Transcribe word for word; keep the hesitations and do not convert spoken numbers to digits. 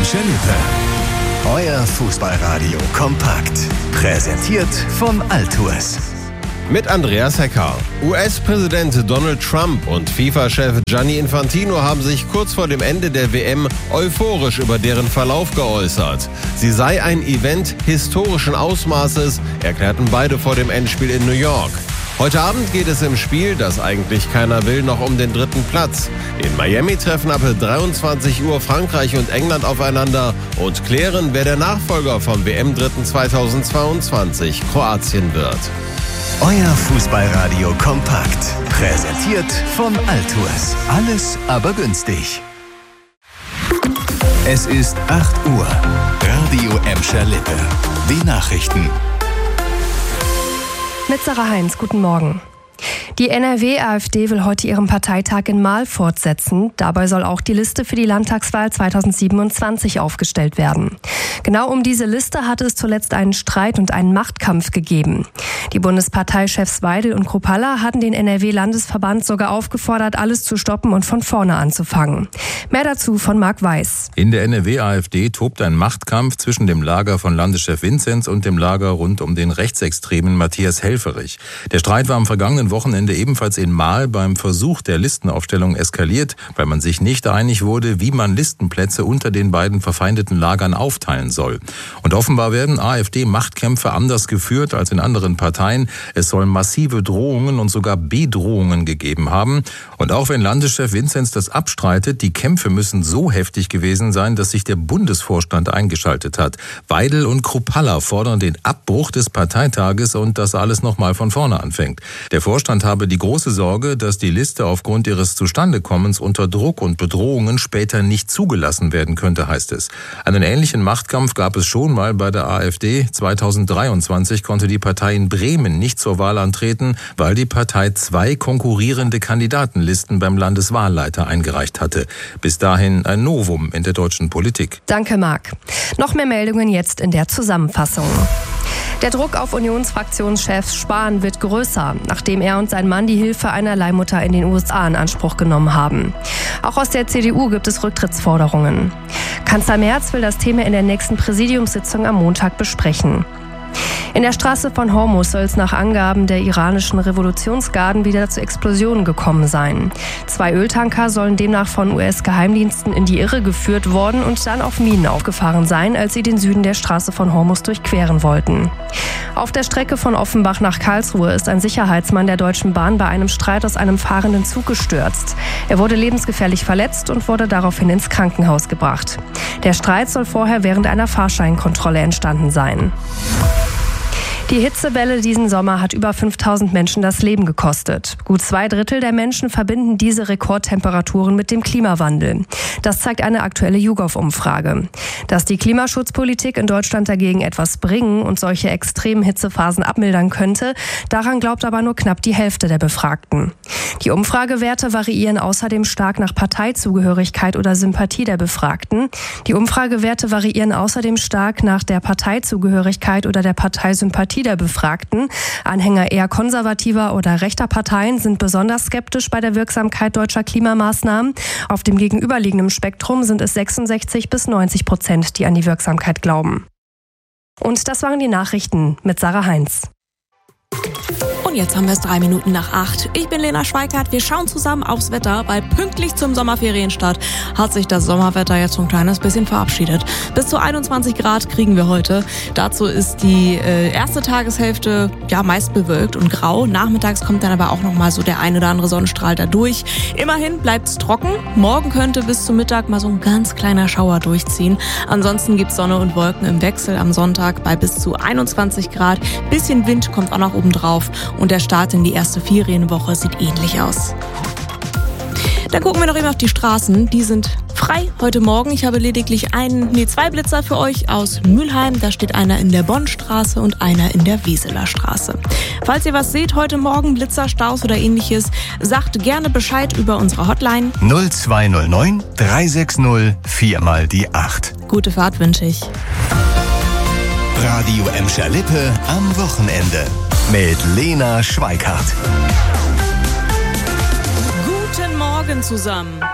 Emscher Lippe. Euer Fußballradio kompakt. Präsentiert von Altours. Mit Andreas Hecker. U S-Präsident Donald Trump und FIFA-Chef Gianni Infantino haben sich kurz vor dem Ende der W M euphorisch über deren Verlauf geäußert. Sie sei ein Event historischen Ausmaßes, erklärten beide vor dem Endspiel in New York. Heute Abend geht es im Spiel, das eigentlich keiner will, noch um den dritten Platz. In Miami treffen ab dreiundzwanzig Uhr Frankreich und England aufeinander und klären, wer der Nachfolger vom W M-Dritten zweitausendzweiundzwanzig Kroatien wird. Euer Fußballradio kompakt. Präsentiert von Altours. Alles aber günstig. Es ist acht Uhr. Radio Emscher Lippe. Die Nachrichten. Mit Sarah Heinz, guten Morgen. Die N R W-AfD will heute ihren Parteitag in Marl fortsetzen. Dabei soll auch die Liste für die Landtagswahl zweitausendsiebenundzwanzig aufgestellt werden. Genau um diese Liste hatte es zuletzt einen Streit und einen Machtkampf gegeben. Die Bundesparteichefs Weidel und Kruppalla hatten den N R W-Landesverband sogar aufgefordert, alles zu stoppen und von vorne anzufangen. Mehr dazu von Marc Weiß. In der N R W-AfD tobt ein Machtkampf zwischen dem Lager von Landeschef Vinzenz und dem Lager rund um den Rechtsextremen Matthias Helfferich. Der Streit war am vergangenen Wochenende ebenfalls in Marl beim Versuch der Listenaufstellung eskaliert, weil man sich nicht einig wurde, wie man Listenplätze unter den beiden verfeindeten Lagern aufteilen soll. Und offenbar werden AfD-Machtkämpfe anders geführt als in anderen Parteien. Es sollen massive Drohungen und sogar Bedrohungen gegeben haben. Und auch wenn Landeschef Vinzenz das abstreitet, die Kämpfe müssen so heftig gewesen sein, dass sich der Bundesvorstand eingeschaltet hat. Weidel und Kruppalla fordern den Abbruch des Parteitages und dass alles nochmal von vorne anfängt. Der Vorstand habe die große Sorge, dass die Liste aufgrund ihres Zustandekommens unter Druck und Bedrohungen später nicht zugelassen werden könnte, heißt es. Einen ähnlichen Machtkampf gab es schon mal bei der AfD. zweitausenddreiundzwanzig konnte die Partei in Bremen nicht zur Wahl antreten, weil die Partei zwei konkurrierende Kandidatenlisten beim Landeswahlleiter eingereicht hatte. Bis dahin ein Novum in der deutschen Politik. Danke, Marc. Noch mehr Meldungen jetzt in der Zusammenfassung. Der Druck auf Unionsfraktionschef Spahn wird größer, nachdem er und sein Mann die Hilfe einer Leihmutter in den U S A in Anspruch genommen haben. Auch aus der C D U gibt es Rücktrittsforderungen. Kanzler Merz will das Thema in der nächsten Präsidiumssitzung am Montag besprechen. In der Straße von Hormuz soll es nach Angaben der iranischen Revolutionsgarden wieder zu Explosionen gekommen sein. Zwei Öltanker sollen demnach von U S-Geheimdiensten in die Irre geführt worden und dann auf Minen aufgefahren sein, als sie den Süden der Straße von Hormuz durchqueren wollten. Auf der Strecke von Offenbach nach Karlsruhe ist ein Sicherheitsmann der Deutschen Bahn bei einem Streit aus einem fahrenden Zug gestürzt. Er wurde lebensgefährlich verletzt und wurde daraufhin ins Krankenhaus gebracht. Der Streit soll vorher während einer Fahrscheinkontrolle entstanden sein. Die Hitzewelle diesen Sommer hat über fünftausend Menschen das Leben gekostet. Gut zwei Drittel der Menschen verbinden diese Rekordtemperaturen mit dem Klimawandel. Das zeigt eine aktuelle YouGov-Umfrage. Dass die Klimaschutzpolitik in Deutschland dagegen etwas bringen und solche extremen Hitzephasen abmildern könnte, daran glaubt aber nur knapp die Hälfte der Befragten. Die Umfragewerte variieren außerdem stark nach Parteizugehörigkeit oder Sympathie der Befragten. Die Umfragewerte variieren außerdem stark nach der Parteizugehörigkeit oder der Parteisympathie der Befragten. Anhänger eher konservativer oder rechter Parteien sind besonders skeptisch bei der Wirksamkeit deutscher Klimamaßnahmen. Auf dem gegenüberliegenden Spektrum sind es sechsundsechzig bis neunzig Prozent, die an die Wirksamkeit glauben. Und das waren die Nachrichten mit Sarah Heinz. Und jetzt haben wir es drei Minuten nach acht. Ich bin Lena Schweikart. Wir schauen zusammen aufs Wetter, weil pünktlich zum Sommerferienstart hat sich das Sommerwetter jetzt so ein kleines bisschen verabschiedet. Bis zu einundzwanzig Grad kriegen wir heute. Dazu ist die äh, erste Tageshälfte ja meist bewölkt und grau. Nachmittags kommt dann aber auch noch mal so der ein oder andere Sonnenstrahl da durch. Immerhin bleibt es trocken. Morgen könnte bis zum Mittag mal so ein ganz kleiner Schauer durchziehen. Ansonsten gibt es Sonne und Wolken im Wechsel am Sonntag bei bis zu einundzwanzig Grad. Bisschen Wind kommt auch noch oben drauf. Und der Start in die erste Ferienwoche sieht ähnlich aus. Dann gucken wir noch eben auf die Straßen. Die sind frei heute Morgen. Ich habe lediglich einen, nee, zwei Blitzer für euch aus Mülheim. Da steht einer in der Bonnstraße und einer in der Weseler Straße. Falls ihr was seht heute Morgen, Blitzer, Staus oder ähnliches, sagt gerne Bescheid über unsere Hotline. null zwei null neun drei sechs null vier mal die acht. Gute Fahrt wünsche ich. Radio Emscher Lippe am Wochenende. Mit Lena Schweikart. Guten Morgen zusammen.